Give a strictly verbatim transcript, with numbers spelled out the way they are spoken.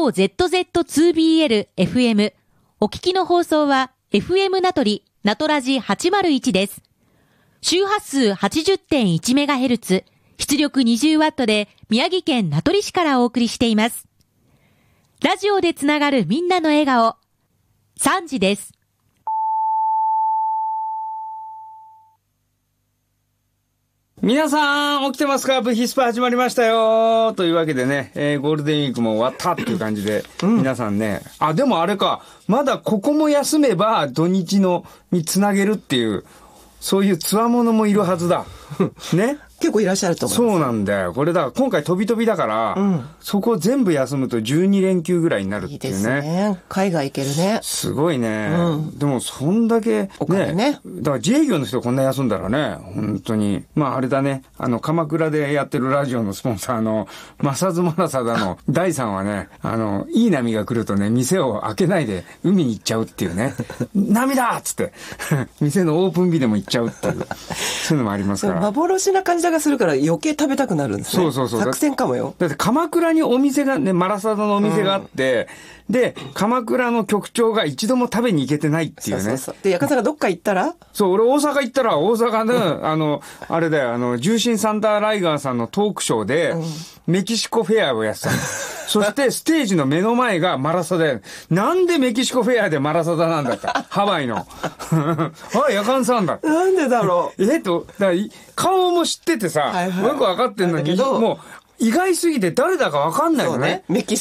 オーゼットゼットツービーエルエフエム。お聞きの放送は エフエム 名取、名取ラジはちまるいちです。周波数 はちじゅってんいちメガヘルツ、出力 にじゅうワット で宮城県名取市からお送りしています。ラジオでつながるみんなの笑顔、さんじです。 皆さん起きてますか？ブヒスパ始まりましたよというわけでね、えー、ゴールデンウィークも終わったっていう感じで、うん、皆さんね、あ、でもあれか、まだここも休めば土日のにつなげるっていう、そういうつわものもいるはずだ。ね。 結構いらっしゃると思います。 そうなんだよ。これだ、今回飛び飛びだから、うん、そこを全部休むとじゅうにれんきゅうぐらいになるっていうね。いいですね。 海外行けるね。 すごいね。うん、でも、そんだけ、ね。 お金ね。 だから自営業の人こんな休んだらね、本当に。まあ、あれだね。あの、鎌倉でやってるラジオのスポンサーの、マサズマラサダの大さんはね、あの、いい波が来るとね、店を開けないで海に行っちゃうっていうね。波だっつって。店のオープン日でも行っちゃうっていう。そういうのもありますから。 幻な感じがするから余計食べたくなるんですね。 そうそうそう。 作戦かもよ。 だって鎌倉にお店がね、マラサダのお店があって、うん、で、鎌倉の局長が一度も食べに行けてないっていうね。そうそうそう。 で、やかさんがどっか行ったらそう、俺大阪行ったら、大阪の、あの、あれだよ、あの、重心サンダーライガーさんのトークショーで、うん、メキシコフェアをやってたの。そしてステージの目の前がマラサダや。なんでメキシコフェアでマラサダなんだった。ハワイの。あ、やかんさんだ。 なんでだろう。えっと、だ顔も知っててさ、はいはい、よくわかってんのに、もう意外すぎて誰だかわかんないよね。 メキ